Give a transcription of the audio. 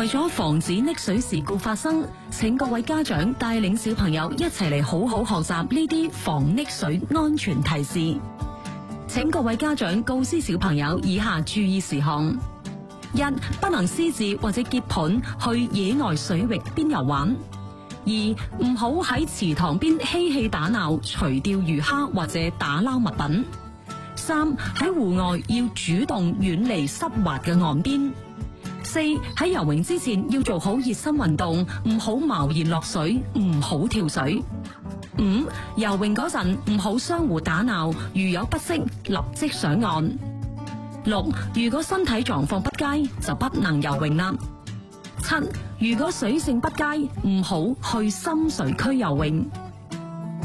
為咗防止溺水事故發生，請各位家長帶領小朋友一齊嚟好好學習呢啲防溺水安全提示。請各位家長告知小朋友以下注意事項：一、不能私自或者結伴去野外水域邊遊玩；二、唔好喺池塘邊嬉戲打鬧、除掉魚蝦或者打撈物品；三、喺戶外要主動遠離濕滑嘅岸邊；四、喺游泳之前要做好熱身運動，唔好貿然落水，唔好跳水；五、游泳嗰陣唔好相互打鬧，如有不適立即上岸；六、如果身體狀況不佳就不能游泳啦；七、如果水性不佳唔好去深水區游泳。